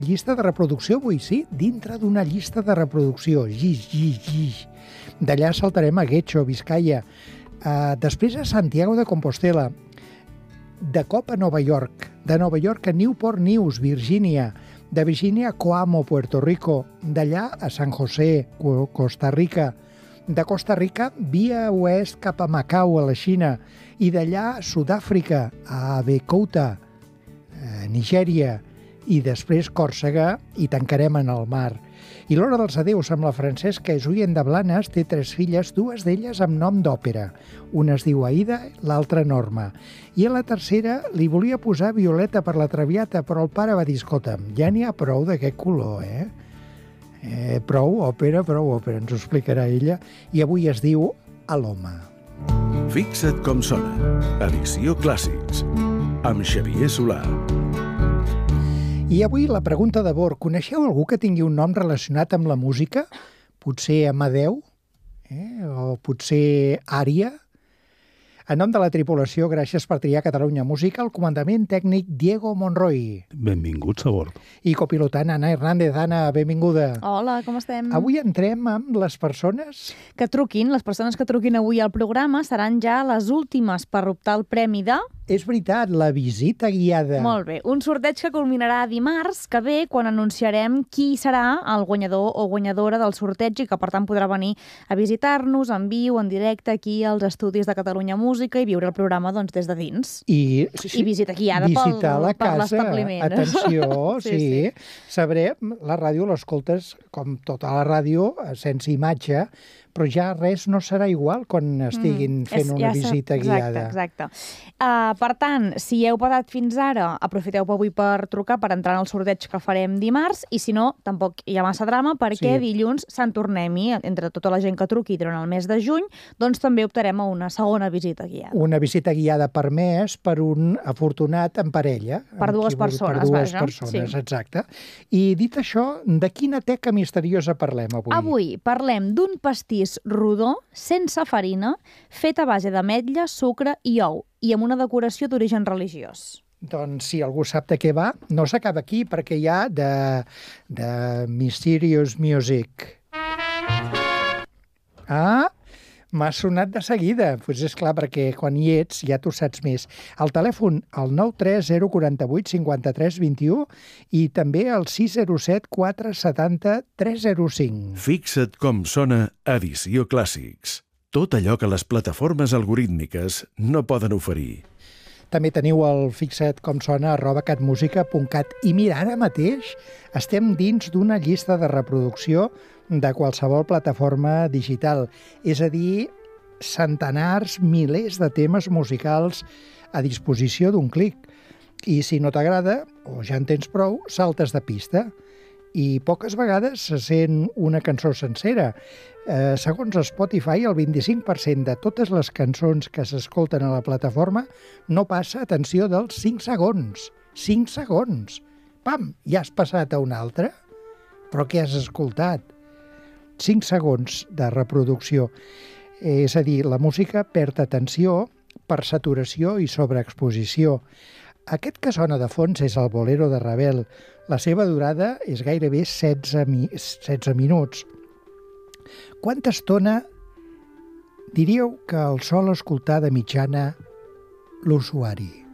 Llista de reproducció, avui sí, dintre d'una llista de reproducció. Gix. D'allà saltarem a Guecho, Vizcaya. Després a Santiago de Compostela. De cop a Nova York. De Nova York a Newport News, Virgínia. De Virgínia a Coamo, Puerto Rico. D'allà a San José, Costa Rica. De Costa Rica, via oest cap a Macau, a la Xina. I d'allà a Sud-àfrica, a Abekouta, Nigèria. I després Còrsega i tancarem en el mar. I l'hora dels adeus amb la Francesca Esuyen de Blanes té 3 filles, 2 d'elles amb nom d'òpera. Una es diu Aida, l'altra Norma. I a la tercera li volia posar Violeta per la Traviata, però el pare va dir, escolta'm, ja n'hi ha prou d'aquest color, prou òpera, ens ho explicarà ella. I avui es diu Aloma. Fixa't com sona. Edició Clàssics. Amb Xavier Solà. I avui la pregunta de bord. Coneixeu algú que tingui un nom relacionat amb la música? Potser Amadeu? O potser Ària? En nom de la tripulació, gràcies per triar Catalunya Música, el comandament tècnic Diego Monroy. Benvinguts a bord. I copilotant Anna Hernández. Anna, benvinguda. Hola, com estem? Avui entrem amb les persones que truquin. Les persones que truquin avui al programa seran ja les últimes per optar al premi de... És veritat, la visita guiada. Molt bé. Un sorteig que culminarà dimarts que ve quan anunciarem qui serà el guanyador o guanyadora del sorteig i que, per tant, podrà venir a visitar-nos en viu, en directe, aquí als estudis de Catalunya Música i viure el programa doncs, des de dins. I visita guiada per l'establiment. Atenció, sí. Sabré, la ràdio l'escoltes com tota la ràdio, sense imatge, però ja res no serà igual quan estiguin fent una visita guiada. Exacte. Per tant, si heu pagat fins ara, aprofiteu avui per trucar, per entrar en el sorteig que farem dimarts, i si no, tampoc hi ha massa drama, perquè dilluns Sant Tornem-hi, entre tota la gent que truqui durant el mes de juny, doncs també optarem a una segona visita guiada. Una visita guiada per mes per un afortunat en parella. Per dues persones, persones, exacte. I dit això, de quina teca misteriosa parlem avui? Avui parlem d'un pastís rodó, sense farina, fet a base d'ametlla, sucre i ou, i amb una decoració d'origen religiós. Doncs si algú sap de què va, no s'acaba aquí, perquè hi ha de Mysterious Music. M'ha sonat de seguida. Pues és clar, perquè quan hi ets ja tu saps més. El telèfon, el 93048 53 21 i també el 607 470 305. Fixa't com sona Edició Clàssics. Tot allò que les plataformes algorítmiques no poden oferir. També teniu el fixa't com sona @catmusica.cat. I mira, ara mateix estem dins d'una llista de reproducció de qualsevol plataforma digital. És a dir, centenars, milers de temes musicals a disposició d'un clic. I si no t'agrada, o ja en tens prou, saltes de pista. I poques vegades se sent una cançó sencera. Segons Spotify, el 25% de totes les cançons que s'escolten a la plataforma no passa, atenció, dels 5 segons. 5 segons. Pam, ja has passat a una altra? Però què has escoltat? 5 segons de reproducció. És a dir, la música perd atenció per saturació i sobreexposició. Aquest que sona de fons és el Bolero de Ravel. La seva durada és gairebé 16 minuts. Quanta estona diríeu que el sol escoltar de mitjana l'usuari?